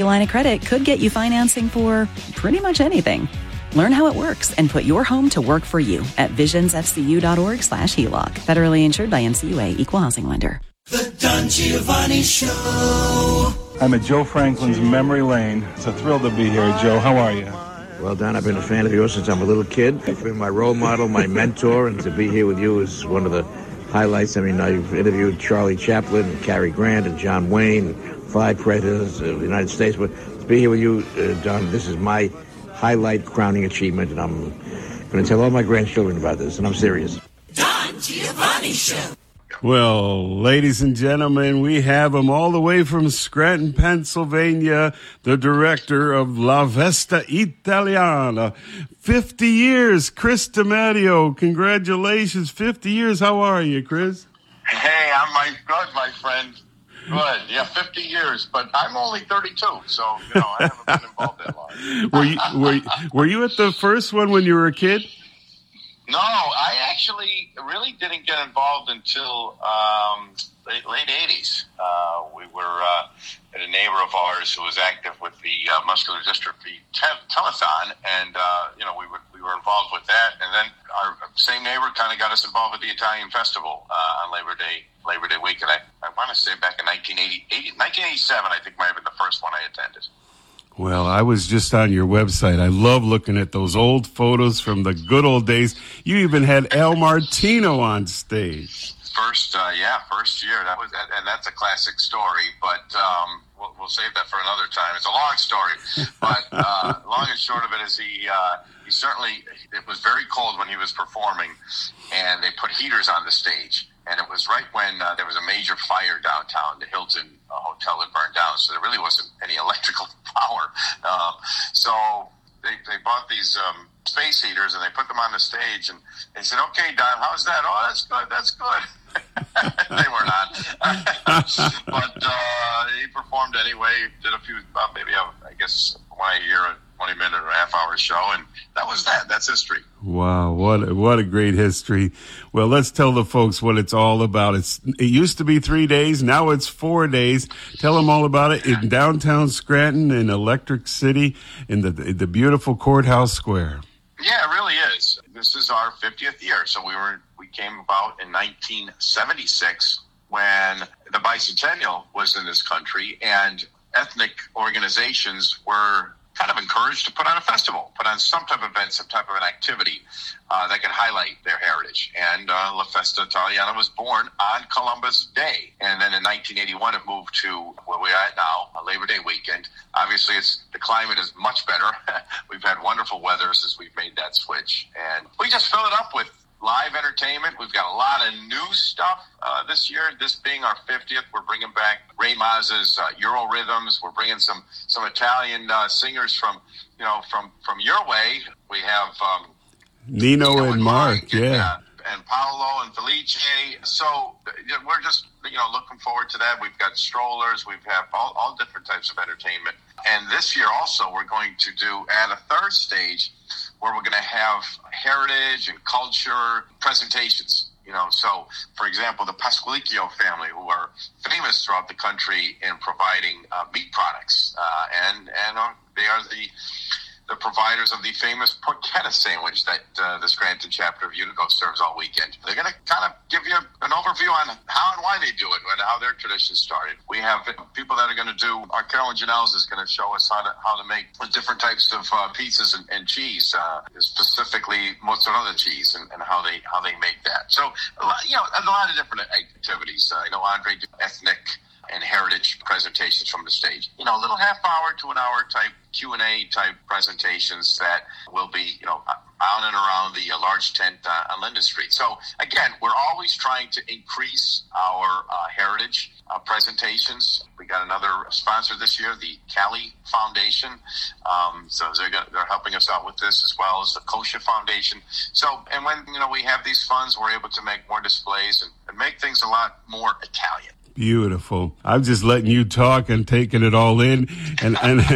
line of credit could get you financing for pretty much anything. Learn how it works and put your home to work for you at visionsfcu.org/HELOC. Federally insured by NCUA, Equal Housing Lender. The Don Giovanni Show. I'm at Joe Franklin's Memory Lane. It's a thrill to be here, Joe. How are you? Well, Don, I've been a fan of yours since I'm a little kid. You've been my role model, my mentor, and to be here with you is one of the highlights. I mean, I've interviewed Charlie Chaplin, and Cary Grant, and John Wayne, 5 presidents of the United States. But to be here with you, Don, this is my highlight, crowning achievement, and I'm going to tell all my grandchildren about this, and I'm serious. Don Giovanni Show. Well, ladies and gentlemen, we have him all the way from Scranton, Pennsylvania, the director of La Vesta Italiana. 50 years, Chris DiMatteo. Congratulations, 50 years. How are you, Chris? Hey, I'm good, my friend. Good. Yeah, 50 years, but I'm only 32, so, I haven't been involved that long. Were you at the first one when you were a kid? No, I actually really didn't get involved until late 80s. We were at a neighbor of ours who was active with the muscular dystrophy telethon, and we were involved with that. And then our same neighbor kind of got us involved with the Italian festival on Labor Day week. And I want to say back in 1987, I think might have been the first one I attended. Well, I was just on your website. I love looking at those old photos from the good old days. You even had Al Martino on stage. First year. And that's a classic story, but we'll save that for another time. It's a long story, but long and short of it is he certainly, it was very cold when he was performing, and they put heaters on the stage. And it was right when there was a major fire downtown. The Hilton Hotel had burned down, so there really wasn't any electrical power. So they bought these space heaters, and they put them on the stage. And they said, "Okay, Don, how's that?" "Oh, that's good. That's good." They were not. But he performed anyway. Did a few, maybe, I guess, 20-minute or a half-hour show, and that was that. That's history. Wow, what a great history. Well, let's tell the folks what it's all about. It used to be 3 days, now it's 4 days. Tell them all about it in downtown Scranton, in Electric City, in the beautiful Courthouse Square. Yeah, it really is. This is our 50th year, so we came about in 1976 when the bicentennial was in this country, and ethnic organizations were kind of encouraged to put on a festival, put on some type of event, some type of an activity that could highlight their heritage. And La Festa Italiana was born on Columbus Day. And then in 1981, it moved to where we are at now, Labor Day weekend. Obviously, the climate is much better. We've had wonderful weather since we've made that switch. And we just fill it up with live entertainment. We've got a lot of new stuff this year. This being our 50th, we're bringing back Ray Mazza's Euro Rhythms. We're bringing some Italian singers from your way. We have Nino and Mark, and Paolo and Felice. So we're just looking forward to that. We've got strollers. We've have all different types of entertainment. And this year also we're going to add a third stage where we're going to have heritage and culture presentations. So, for example, the Pasqualicchio family, who are famous throughout the country in providing meat products, and they are the providers of the famous porchetta sandwich that the Scranton chapter of Unico serves all weekend. They're going to kind of give you an overview on how and why they do it and how their tradition started. We have people that are going to do, Carolyn Janelles is going to show us how to make different types of pizzas and cheese, specifically mozzarella cheese and how they make that. So, a lot of different activities. Andre did ethnic and heritage presentations from the stage. A little half hour to an hour type Q&A type presentations that will be, on and around the large tent on Linden Street. So again, we're always trying to increase our heritage presentations. We got another sponsor this year, the Cali Foundation. So they're helping us out with this, as well as the Kosher Foundation. So, and when we have these funds, we're able to make more displays and make things a lot more Italian. Beautiful. I'm just letting you talk and taking it all in. And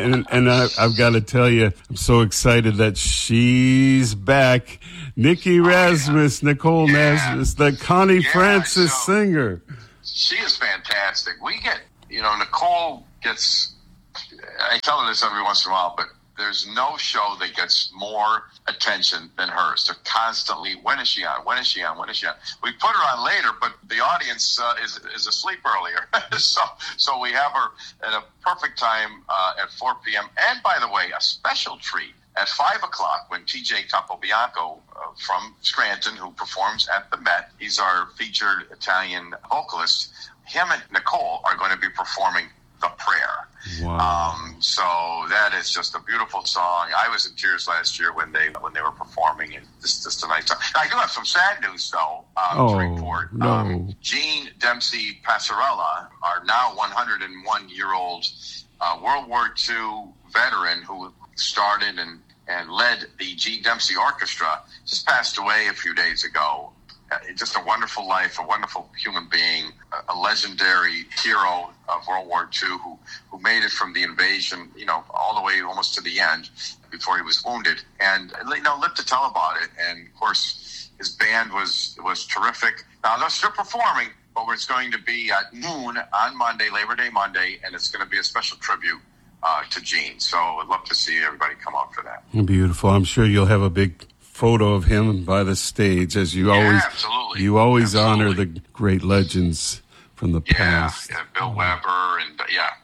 I've got to tell you, I'm so excited that she's back. Nikki Rasmus, Nicole Rasmus, the Connie Francis singer. She is fantastic. We get, Nicole gets I tell her this every once in a while, but there's no show that gets more attention than hers. They're constantly, when is she on? When is she on? When is she on? We put her on later, but the audience is asleep earlier. so we have her at a perfect time at 4 p.m. And by the way, a special treat at 5 o'clock when TJ Capobianco from Scranton, who performs at the Met, he's our featured Italian vocalist. Him and Nicole are going to be performing The Prayer. Wow. So that is just a beautiful song. I was in tears last year when they were performing, and it's just a nice song. I do have some sad news though to report. No. Gene Dempsey Passarella, our now 101-year-old World War II veteran who started and led the Gene Dempsey Orchestra, just passed away a few days ago. Just a wonderful life, a wonderful human being, a legendary hero of World War II who made it from the invasion, all the way almost to the end before he was wounded, and lived to tell about it. And of course, his band was terrific. Now they're still performing, but it's going to be at noon on Monday, Labor Day Monday, and it's going to be a special tribute to Gene. So I'd love to see everybody come out for that. Beautiful. I'm sure you'll have a big photo of him by the stage, as you always absolutely. You always honor the great legends from the past. Yeah, Bill Weber, and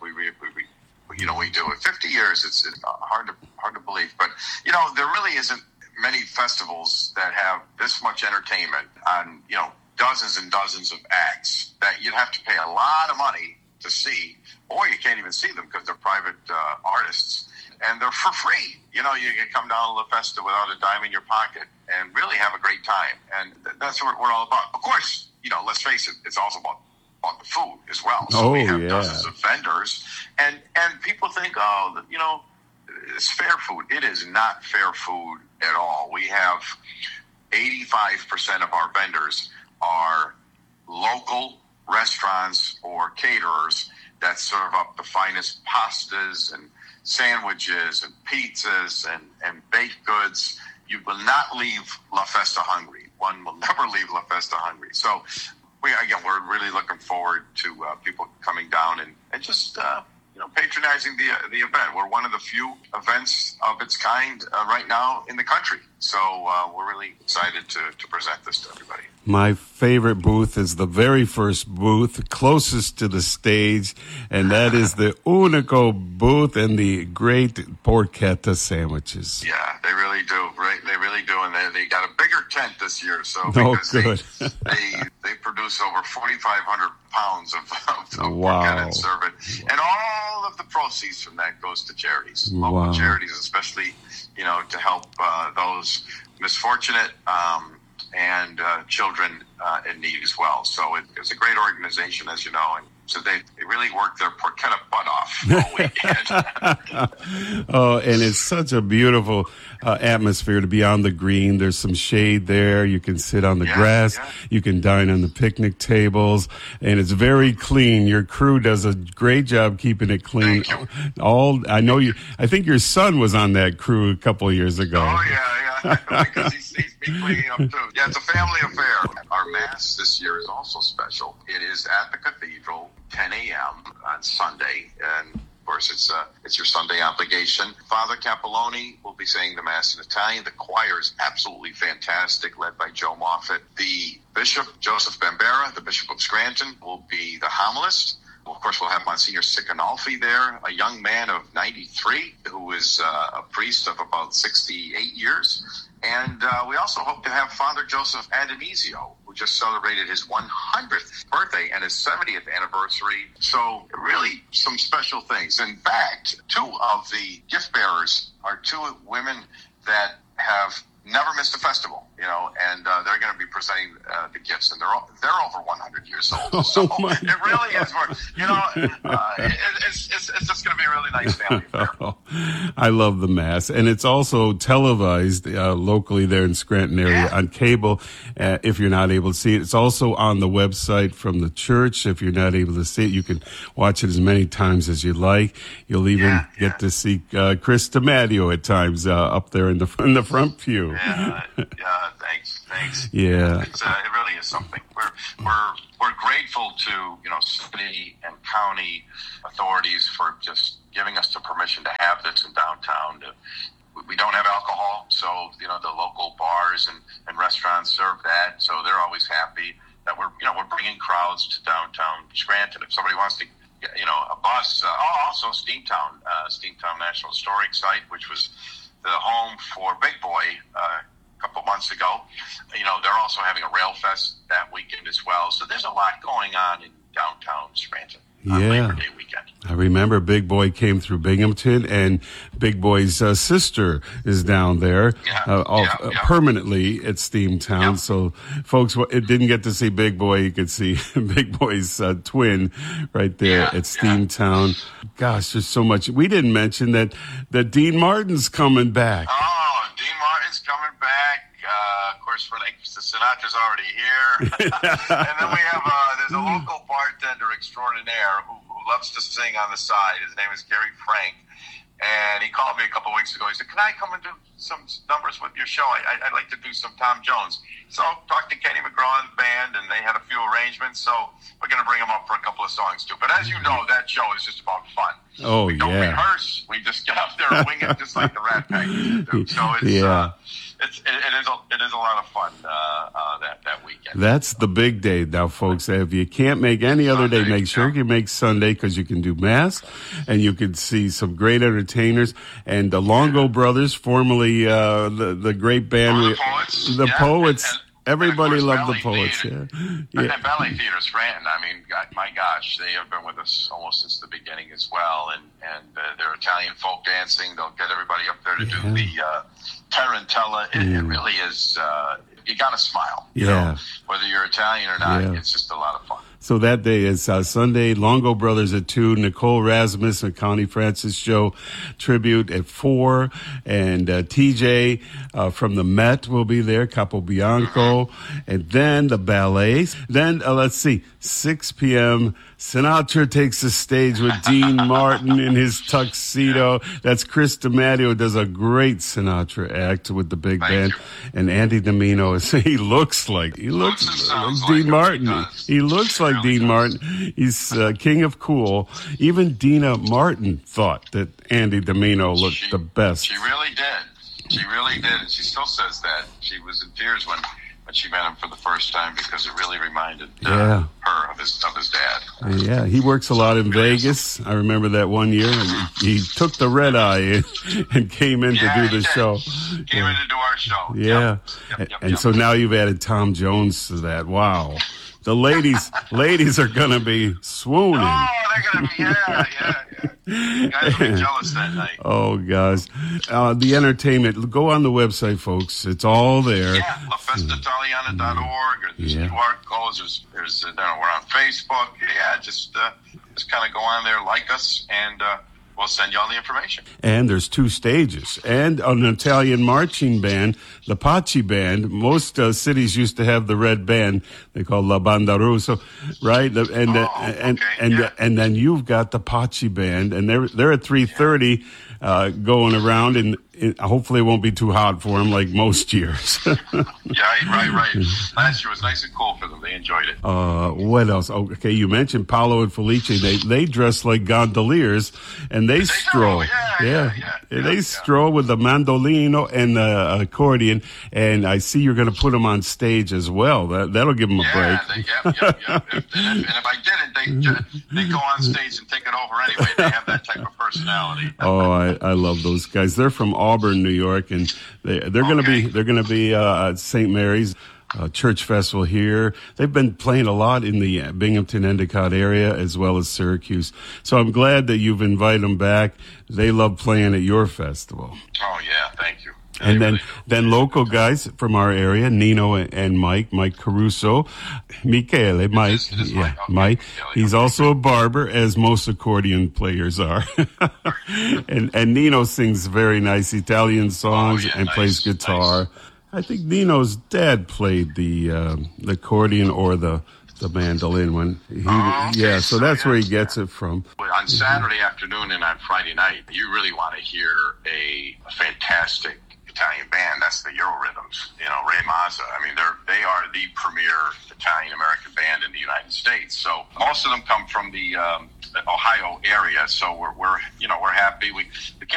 we do it. 50 years. It's hard to believe, but there really isn't many festivals that have this much entertainment on dozens and dozens of acts that you'd have to pay a lot of money to see, or you can't even see them because they're private artists. And they're for free. You can come down to La Festa without a dime in your pocket and really have a great time. And that's what we're all about. Of course, let's face it, it's also about the food as well. So we have dozens of vendors. And people think, it's fair food. It is not fair food at all. We have 85% of our vendors are local restaurants or caterers that serve up the finest pastas and sandwiches and pizzas and baked goods. You will not leave La Festa hungry. One will never leave La Festa hungry. So we're really looking forward to people coming down and just patronizing the event. We're one of the few events of its kind right now in the country. So we're really excited to present this to everybody. My favorite booth is the very first booth closest to the stage, and that is the Unico booth and the great porchetta sandwiches. Yeah, they really do. Right? They really do, and they got a bigger tent this year. So because good. they produce over 4,500 pounds of porchetta and serve it, and all of the proceeds from that goes to charities, local charities, especially to help those misfortunate and children in need as well. So it's a great organization, as you know, and so they really work their porchetta butt off all weekend. Oh, and it's such a beautiful atmosphere to be on the green. There's some shade there. You can sit on the grass. Yeah. You can dine on the picnic tables, and it's very clean. Your crew does a great job keeping it clean. I think your son was on that crew a couple of years ago. Oh yeah, because he sees me cleaning up too. Yeah, it's a family affair. Our Mass this year is also special. It is at the cathedral, 10 a.m. on Sunday, and of course it's your Sunday obligation. Father Capelloni will be saying the Mass in Italian. The choir is absolutely fantastic, led by Joe Moffat. The Bishop, Joseph Bambera, the Bishop of Scranton, will be the homilist. Of course, we'll have Monsignor Sicanolfi there, a young man of 93 who is a priest of about 68 years. And we also hope to have Father Joseph Adonisio, who just celebrated his 100th birthday and his 70th anniversary. So really some special things. In fact, two of the gift bearers are two women that have never missed a festival, and they're going to be presenting the gifts, and they're over 100 years old. So it really is, it's just going to be a really nice family affair. I love the Mass, and it's also televised locally there in Scranton area on cable. If you're not able to see it, it's also on the website from the church. If you're not able to see it, you can watch it as many times as you like. You'll even get to see Chris DiMatteo at times up there in the front pew. Yeah, thanks. Yeah. It really is something. We're grateful to city and county authorities for just giving us the permission to have this in downtown. We don't have alcohol, so the local bars and restaurants serve that, so they're always happy that we're bringing crowds to downtown Scranton. If somebody wants to a bus. Also Steamtown National Historic Site, which was the home for Big Boy a couple months ago. They're also having a Rail Fest that weekend as well. So there's a lot going on in downtown Scranton on Labor Day weekend. I remember Big Boy came through Binghamton, and Big Boy's sister is down there permanently at Steamtown. Yeah. So folks didn't get to see Big Boy. You could see Big Boy's twin right there at Steamtown. Gosh, there's so much. We didn't mention that Dean Martin's coming back. Oh, Dean Martin's coming back. Of course, Frank Sinatra's already here. And then we have, there's a local bartender extraordinaire who loves to sing on the side. His name is Gary Frank. And he called me a couple of weeks ago. He said, can I come and do some numbers with your show? I'd like to do some Tom Jones. So I talked to Kenny McGraw's band, and they had a few arrangements. So we're going to bring him up for a couple of songs, too. But as you know, that show is just about fun. Oh, we don't rehearse. We just get up there and wing it just like the Rat Pack do. So it's, it is a lot of fun that weekend. That's the big day now, folks. If you can't make any other day, make sure you make Sunday, because you can do Mass and you can see some great entertainers. And the Longo Brothers, formerly the great band, the Poets. Everybody loved the Poets. And Ballet Theater Scranton. I mean, my gosh, they have been with us almost since the beginning as well. And their Italian folk dancing, they'll get everybody up there to do the Tarantella. It really is. You got to smile. You know, whether you're Italian or not, it's just a lot of fun. So that day is Sunday, Longo Brothers at 2, Nicole Rasmus and Connie Francis show tribute at 4, and TJ from the Met will be there, Capobianco, and then the ballet. Then, let's see, 6 p.m., Sinatra takes the stage with Dean Martin in his tuxedo. That's Chris DiMatteo, does a great Sinatra act with the big band. And Andy Domino he looks like Dean Martin. He looks like Dean Martin. He's king of cool. Even Dina Martin thought that Andy Domino looked the best. She really did. And she still says that. She was in tears when she met him for the first time, because it really reminded her of his dad. Yeah, he works a lot in Vegas. I remember that one year. He took the red eye and came in to do the show. Came in to do our show. Yeah. And so now you've added Tom Jones to that. Wow. The ladies are going to be swooning. Oh, they're going to be, You guys will be jealous that night. Oh, gosh. The entertainment, go on the website, folks. It's all there. Yeah, lafestaitaliana.org, or there's QR codes, there's we're on Facebook. Yeah, just kind of go on there, like us, and we'll send you all the information. And there's 2 stages. And an Italian marching band, the Paci Band. Most cities used to have the red band. They call La Banda Russa, right? And then you've got the Paci Band, and they're at 3:30 going around, and hopefully it won't be too hot for them like most years. Right. Last year was nice and cool for them. They enjoyed it. What else? Okay, you mentioned Paolo and Felice. They dress like gondoliers, and they stroll. They stroll with the mandolino and the accordion, and I see you're going to put them on stage as well. That'll give them a break. And if I didn't, they go on stage and take it over anyway. They have that type of personality. Oh, I love those guys. They're from Auburn, New York, and they're going to be at St. Mary's Church Festival here. They've been playing a lot in the Binghamton, Endicott area, as well as Syracuse. So I'm glad that you've invited them back. They love playing at your festival. Oh yeah, thank you. And then local guys from our area, Nino and Mike Caruso, Michele, Mike. Mike. He's also a barber, as most accordion players are. and Nino sings very nice Italian songs and plays guitar. Nice. I think Nino's dad played the accordion or the mandolin when so that's where he gets it from. On Saturday afternoon and on Friday night, you really want to hear a fantastic Italian band. That's the Eurorhythms. Ray Mazza. I mean, they are the premier Italian American band in the United States. So most of them come from the Ohio area. So we're happy. The